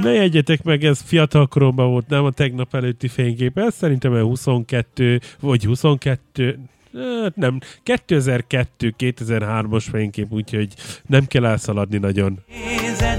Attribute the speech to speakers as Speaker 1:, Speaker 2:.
Speaker 1: Ne jegyetek meg, ez fiatalkoromban volt, nem a tegnap előtti fénykép. Ez szerintem 22, vagy 22, nem, 2002-2003-as fénykép, úgyhogy nem kell elszaladni nagyon.